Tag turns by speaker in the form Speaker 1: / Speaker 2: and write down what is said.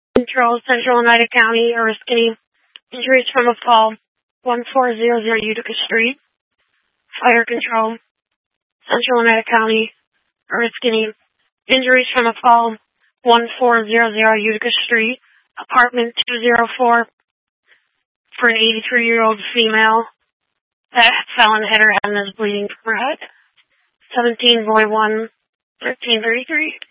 Speaker 1: Control, Central Oneida County, Oriskany. Injuries from a fall, 1400 Utica Street. Fire Control, Central Oneida County, Oriskany. Injuries from a fall, 1400 Utica Street. Apartment 204 for an 83-year-old female that fell and hit her head and is bleeding from her head. 17 Boy 1, 1333.